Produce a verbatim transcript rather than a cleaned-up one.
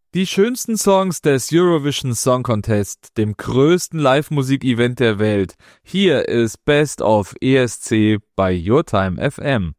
Die schönsten Songs des Eurovision Song Contest, dem größten Live-Musik-Event der Welt. Hier ist Best of E S C bei Your Time F M.